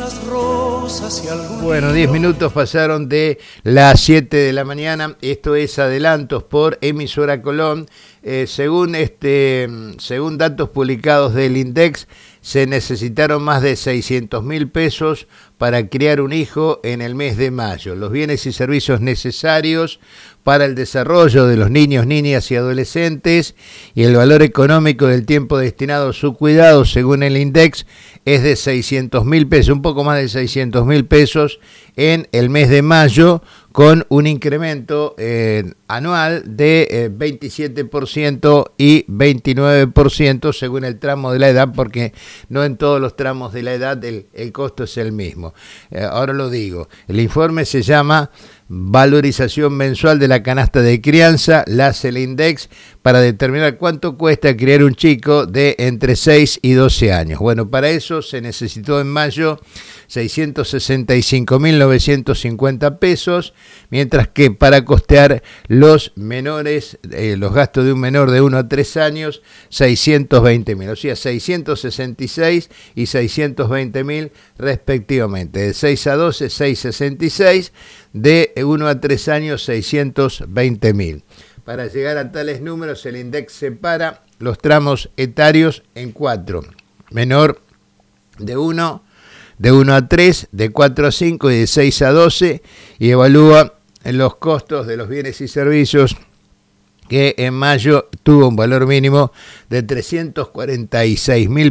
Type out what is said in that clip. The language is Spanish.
las rosas y algún Bueno, 10 minutos pasaron de las 7 de la mañana. Esto es Adelantos por Emisora Colón. Según datos publicados del INDEX, se necesitaron más de 600.000 pesos para criar un hijo en el mes de mayo. Los bienes y servicios necesarios para el desarrollo de los niños, niñas y adolescentes y el valor económico del tiempo destinado a su cuidado, según el INDEX, es de 600.000 pesos, un poco más de 600.000 pesos en el mes de mayo, con un incremento anual de 27% y 29% según el tramo de la edad, porque no en todos los tramos de la edad el costo es el mismo. Ahora lo digo, el informe se llama Valorización mensual de la canasta de crianza, la hace el INDEX para determinar cuánto cuesta criar un chico de entre 6 y 12 años. Bueno, para eso se necesitó en mayo 665.950 pesos, mientras que para costear los menores, los gastos de un menor de 1 a 3 años, 620.000, o sea, 666 y 620.000 respectivamente. De 6 a 12, 666, de 1 a 3 años, 620.000. Para llegar a tales números, el INDEX separa los tramos etarios en 4. Menor de 1 a 3, de 4 a 5 y de 6 a 12, y evalúa los costos de los bienes y servicios, que en mayo tuvo un valor mínimo de 346.000